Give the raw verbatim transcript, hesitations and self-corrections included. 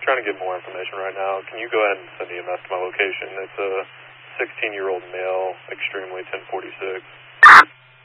trying to get more information right now. Can you go ahead and send E M S to my location? It's a sixteen-year-old male, extremely ten forty-six.